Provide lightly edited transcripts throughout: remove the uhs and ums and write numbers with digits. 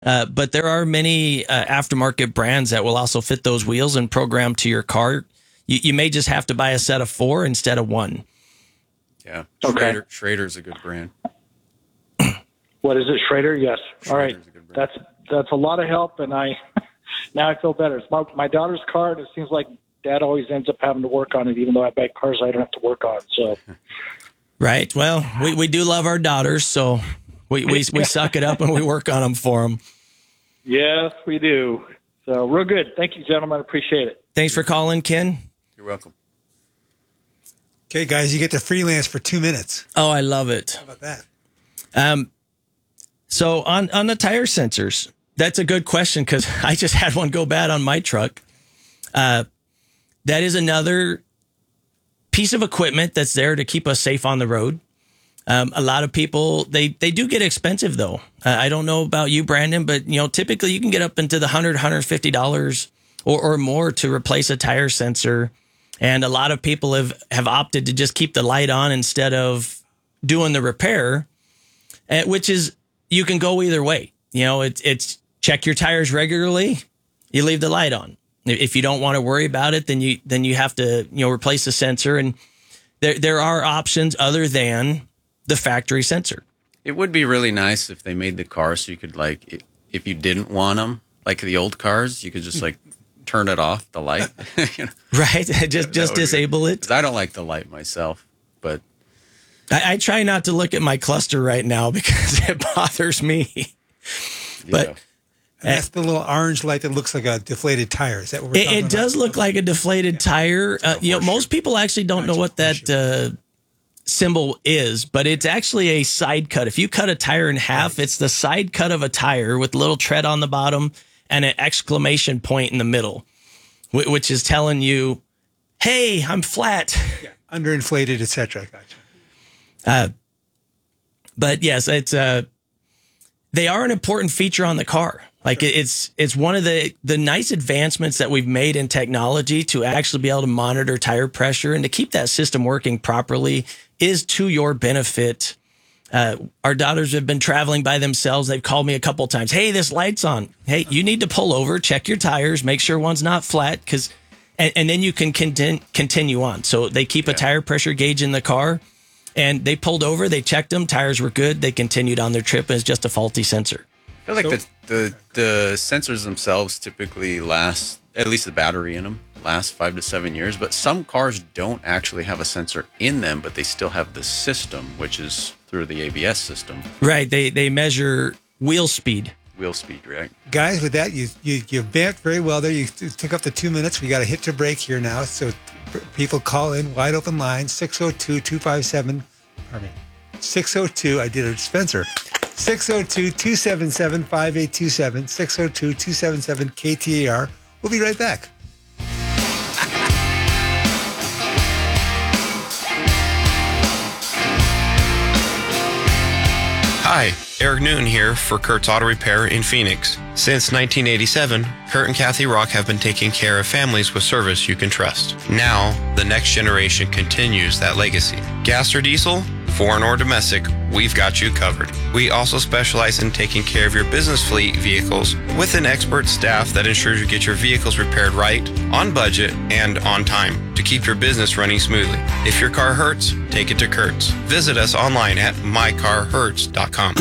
But there are many aftermarket brands that will also fit those wheels and program to your car. You may just have to buy a set of 4 instead of 1. Yeah. Okay. Schrader's a good brand. What is it, Schrader? Yes. All right. Schrader's a good brand. That's a lot of help, and now I feel better. It's my daughter's car, and it seems like Dad always ends up having to work on it, even though I buy cars I don't have to work on. So. Right. Well, we do love our daughters, so we suck it up and we work on them for them. Yes, we do. So real good. Thank you, gentlemen. Appreciate it. Thanks for calling, Ken. You're welcome. Okay, guys, you get to freelance for 2 minutes. Oh, I love it. How about that? So on the tire sensors, that's a good question because I just had one go bad on my truck. That is another piece of equipment that's there to keep us safe on the road. A lot of people, they do get expensive though. I don't know about you, Brandon, but typically you can get up into the $100, $150 or more to replace a tire sensor. And a lot of people have opted to just keep the light on instead of doing the repair, which is, you can go either way. It's check your tires regularly. You leave the light on. If you don't want to worry about it, then you have to, replace the sensor. And there are options other than the factory sensor. It would be really nice if they made the car so you could, like, if you didn't want them, like the old cars, you could just like turn it off, the light. Right. Just disable it. 'Cause I don't like the light myself, but I try not to look at my cluster right now because it bothers me. But that's the little orange light that looks like a deflated tire. Is that what we're talking about? It does look like a deflated tire. Most people actually don't know what that symbol is, but it's actually a side cut. If you cut a tire in half, it's the side cut of a tire with a little tread on the bottom and an exclamation point in the middle, which is telling you, hey, I'm flat. Yeah, underinflated, etc. Gotcha. But yes, it's they are an important feature on the car. Like it's one of the nice advancements that we've made in technology to actually be able to monitor tire pressure and to keep that system working properly is to your benefit. Our daughters have been traveling by themselves. They've called me a couple of times. Hey, this light's on. Hey, you need to pull over, check your tires, make sure one's not flat, and then you can continue on. So they keep a tire pressure gauge in the car, and they pulled over, they checked them, tires were good, they continued on their trip. It's just a faulty sensor. I feel like the sensors themselves typically last, at least the battery in them, lasts 5 to 7 years. But some cars don't actually have a sensor in them, but they still have the system, which is through the ABS system. Right. They measure wheel speed. Wheel speed, right? Guys, with that, you vamped very well there. You took up the 2 minutes. We got to hit your break here now. So people call in, wide open line, 602-257, pardon me, 602, I did it, Spencer. 602-277-5827, 602-277-KTAR. We'll be right back. Hi, Eric Newton here for Kurt's Auto Repair in Phoenix. Since 1987, Kurt and Kathy Rock have been taking care of families with service you can trust. Now, the next generation continues that legacy. Gas or diesel? Foreign or domestic, we've got you covered. We also specialize in taking care of your business fleet vehicles with an expert staff that ensures you get your vehicles repaired right, on budget, and on time to keep your business running smoothly. If your car hurts, take it to Kurt's. Visit us online at mycarhurts.com.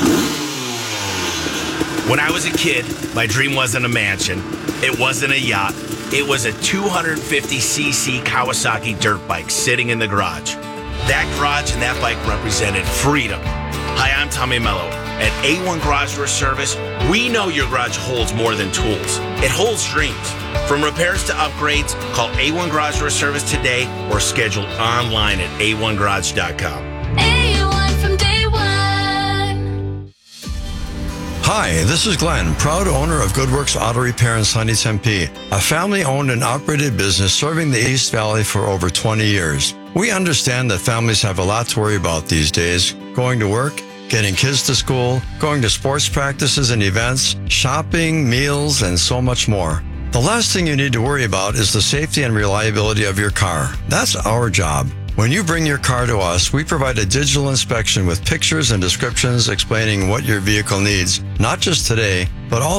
When I was a kid, my dream wasn't a mansion. It wasn't a yacht. It was a 250cc Kawasaki dirt bike sitting in the garage. That garage and that bike represented freedom. Hi, I'm Tommy Mello. At A1 Garage Door Service, we know your garage holds more than tools. It holds dreams. From repairs to upgrades, call A1 Garage Door Service today or schedule online at a1garage.com. A1 from day one. Hi, this is Glenn, proud owner of Goodworks Auto Repair in Sunny Tempe, a family-owned and operated business serving the East Valley for over 20 years. We understand that families have a lot to worry about these days, going to work, getting kids to school, going to sports practices and events, shopping, meals, and so much more. The last thing you need to worry about is the safety and reliability of your car. That's our job. When you bring your car to us, we provide a digital inspection with pictures and descriptions explaining what your vehicle needs, not just today, but all